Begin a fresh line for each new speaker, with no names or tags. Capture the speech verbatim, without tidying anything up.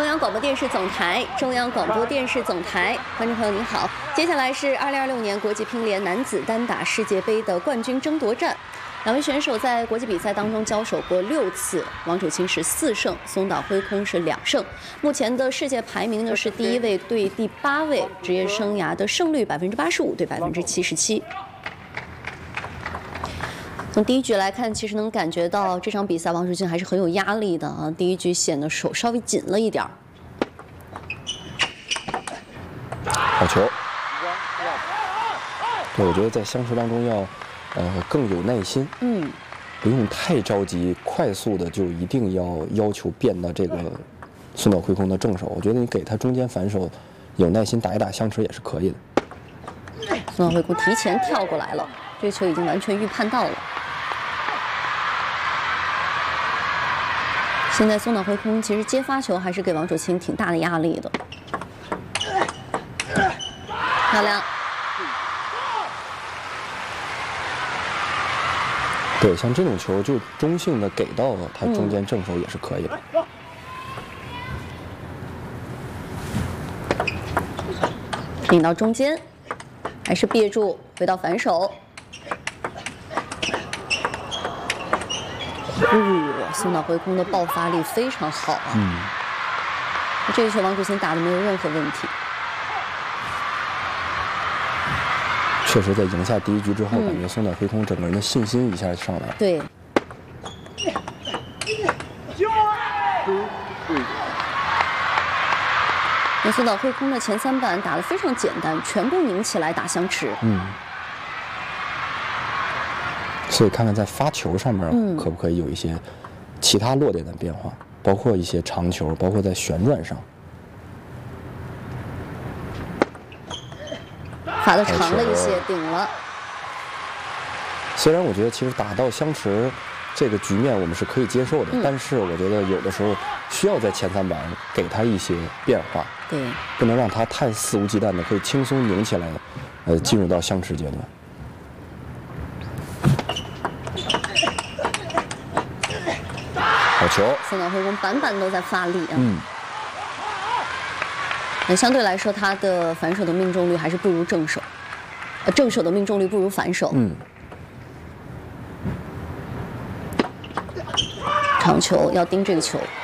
中央广播电视总台，中央广播电视总台，观众朋友您好，接下来是二零二六年国际乒联男子单打世界杯的冠军争夺战。两位选手在国际比赛当中交手过六次，王楚钦是四胜，松岛辉空是两胜。目前的世界排名呢是第一位对第八位，职业生涯的胜率百分之八十五对百分之七十七。从第一局来看，其实能感觉到这场比赛王楚钦还是很有压力的啊。第一局显得手稍微紧了一点儿。
好球！对，我觉得在相持当中要，呃，更有耐心。嗯，不用太着急，快速的就一定要要求变到这个松岛辉空的正手。我觉得你给他中间反手，有耐心打一打相持也是可以的。
松岛辉空提前跳过来了，这球已经完全预判到了。现在松岛辉空其实接发球还是给王楚钦挺大的压力的，漂亮。
对，像这种球就中性的给到他中间正手也是可以的。
领到中间，还是憋住，回到反手。哦，松岛辉空的爆发力非常好啊！嗯，这一球王楚钦打的没有任何问题。
确实，在赢下第一局之后，嗯、感觉松岛辉空整个人的信心一下上来了。
对。那松岛辉空的前三板打得非常简单，全部拧起来打相持。嗯。
所以看看在发球上面可不可以有一些其他落点的变化，嗯、包括一些长球，包括在旋转上。
发的长了一些，顶了。
虽然我觉得其实打到相持这个局面我们是可以接受的，嗯、但是我觉得有的时候需要在前三板给他一些变化，
对，
不能让他太肆无忌惮的可以轻松拧起来，呃，进入到相持阶段。好球！
松岛辉空板板都在发力啊。嗯。那相对来说，他的反手的命中率还是不如正手，呃，正手的命中率不如反手。嗯。长球要盯这个球。